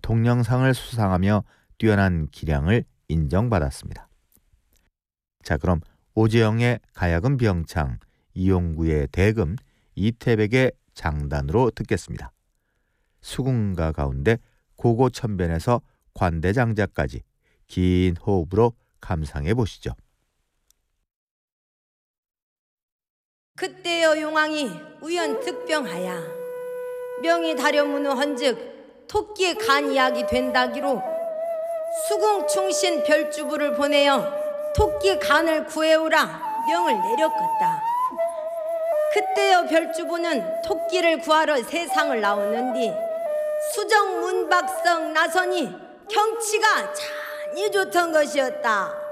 대통령상을 수상하며 뛰어난 기량을 인정받았습니다. 자, 그럼 오재영의 가야금 병창, 이용구의 대금, 이태백의 장단으로 듣겠습니다. 수군가 가운데 고고천변에서 관대장자까지 긴 호흡으로 감상해 보시죠. 그때여 용왕이 우연특병하야 명이 다려무는 헌즉 토끼의 간 이야기 된다기로 수궁충신 별주부를 보내어 토끼 간을 구해오라 명을 내렸겠다. 그때여 별주부는 토끼를 구하러 세상을 나오는디 수정 문박성 나서니 경치가 찬이 좋던 것이었다.